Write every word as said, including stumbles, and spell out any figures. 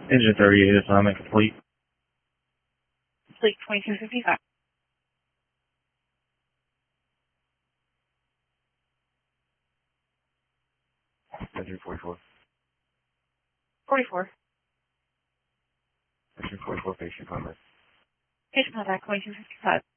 Engine thirty-eight assignment complete. Complete twenty-two fifty-five. Engine forty-four. forty-four. Engine forty-four, patient contact. Patient contact twenty-two fifty-five.